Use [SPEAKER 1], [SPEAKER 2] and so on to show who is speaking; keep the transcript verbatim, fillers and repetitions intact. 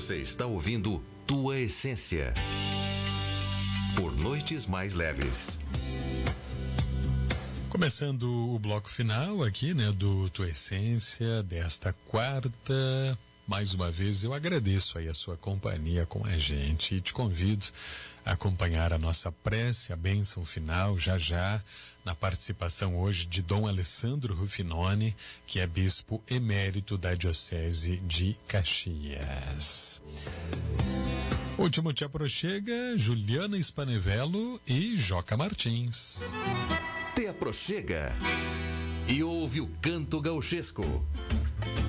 [SPEAKER 1] Você está ouvindo Tua Essência. Por Noites Mais Leves.
[SPEAKER 2] Começando o bloco final aqui, né, do Tua Essência desta quarta. Mais uma vez eu agradeço aí a sua companhia com a gente e te convido a acompanhar a nossa prece, a bênção final, já já, na participação hoje de Dom Alessandro Rufinoni, que é bispo emérito da Diocese de Caxias. Último te aproxega, Juliana Spanevello e Joca Martins.
[SPEAKER 1] Te aproxega e ouve o canto gauchesco.